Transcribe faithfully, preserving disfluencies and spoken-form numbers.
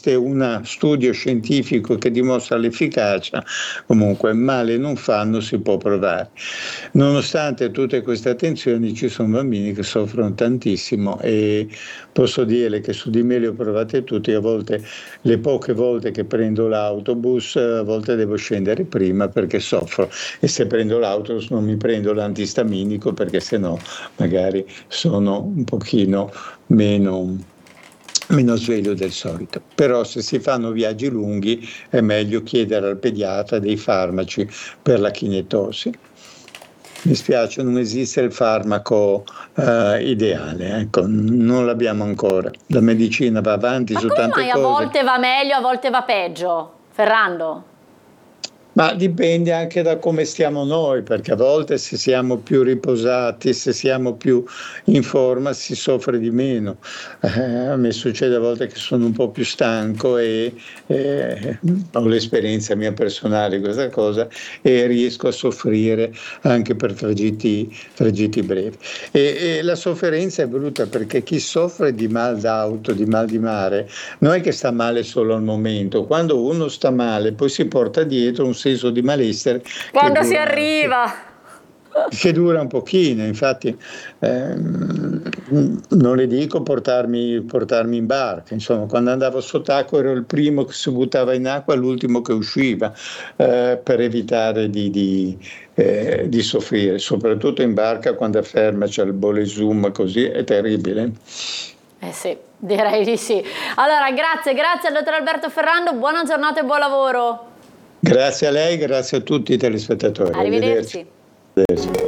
esiste uno studio scientifico che dimostra l'efficacia, comunque male non fanno, si può provare. Nonostante tutte queste attenzioni ci sono bambini che soffrono tantissimo e posso dire che su di me le ho provate tutte. A volte, le poche volte che prendo l'autobus, a volte devo scendere prima perché soffro, e se prendo l'autobus non mi prendo l'antistaminico perché sennò magari sono un pochino meno, meno sveglio del solito. Però se si fanno viaggi lunghi è meglio chiedere al pediatra dei farmaci per la chinetosi. Mi spiace, non esiste il farmaco uh, ideale, ecco, non l'abbiamo ancora. La medicina va avanti Ma su come tante mai cose. A volte va meglio, a volte va peggio, Ferrando? Ma dipende anche da come stiamo noi, perché a volte se siamo più riposati, se siamo più in forma, si soffre di meno. Eh, a me succede a volte che sono un po' più stanco e eh, ho l'esperienza mia personale di questa cosa e riesco a soffrire anche per tragitti, tragitti brevi. E, e la sofferenza è brutta perché chi soffre di mal d'auto, di mal di mare, non è che sta male solo al momento. Quando uno sta male, poi si porta dietro un senso di malessere Quando che si dura, arriva. che dura un pochino. Infatti ehm, non le dico portarmi, portarmi in barca, insomma, quando andavo sott'acqua ero il primo che si buttava in acqua, l'ultimo che usciva, eh, per evitare di, di, eh, di soffrire, soprattutto in barca quando è ferma, c'è il bolesum, così è terribile. Eh sì, direi di sì. Allora, grazie, grazie al dottor Alberto Ferrando, buona giornata e buon lavoro. Grazie a lei, grazie a tutti i telespettatori. Arrivederci. Arrivederci.